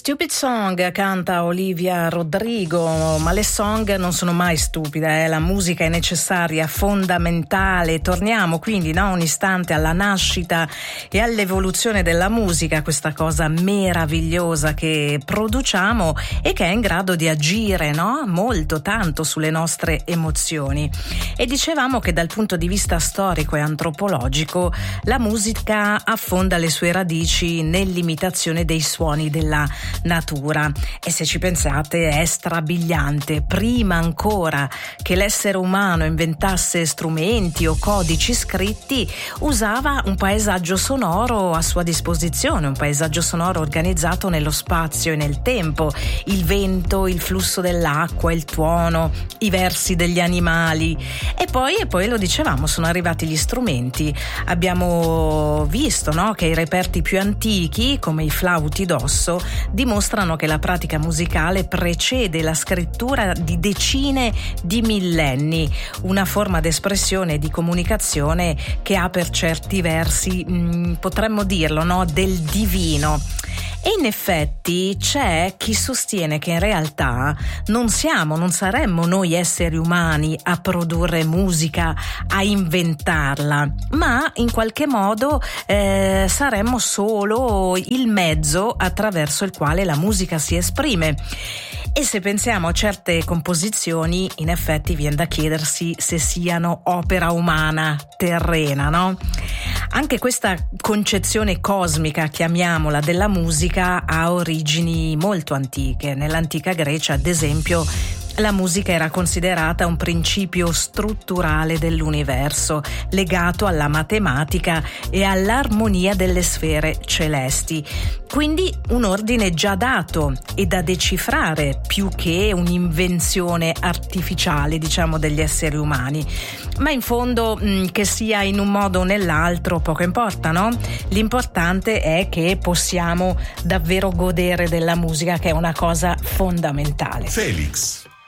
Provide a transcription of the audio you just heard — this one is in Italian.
Stupid Song canta Olivia Rodrigo, ma le song non sono mai stupide, la musica è necessaria, fondamentale. Torniamo quindi da un istante alla nascita e all'evoluzione della musica, questa cosa meravigliosa che produciamo e che è in grado di agire, no? Molto, tanto sulle nostre emozioni. E dicevamo che dal punto di vista storico e antropologico la musica affonda le sue radici nell'imitazione dei suoni della natura, e se ci pensate è strabiliante. Prima ancora che l'essere umano inventasse strumenti o codici scritti, usava un paesaggio sonoro a sua disposizione, un paesaggio sonoro organizzato nello spazio e nel tempo, il vento, il flusso dell'acqua, il tuono, i versi degli animali. E poi lo dicevamo, sono arrivati gli strumenti. Abbiamo visto, no, che i reperti più antichi, come i flauti d'osso, dimostrano che la pratica musicale precede la scrittura di decine di millenni, una forma d'espressione e di comunicazione che ha per certi versi, potremmo dirlo, no, del divino. E in effetti c'è chi sostiene che in realtà non saremmo noi esseri umani a produrre musica, a inventarla, ma in qualche modo saremmo solo il mezzo attraverso il quale la musica si esprime. E se pensiamo a certe composizioni, in effetti viene da chiedersi se siano opera umana, terrena, no? Anche questa concezione cosmica, chiamiamola, della musica ha origini molto antiche. Nell'antica Grecia, ad esempio, la musica era considerata un principio strutturale dell'universo, legato alla matematica e all'armonia delle sfere celesti. Quindi un ordine già dato e da decifrare, più che un'invenzione artificiale, diciamo, degli esseri umani. Ma in fondo, che sia in un modo o nell'altro, poco importa, no? L'importante è che possiamo davvero godere della musica, che è una cosa fondamentale. Felix.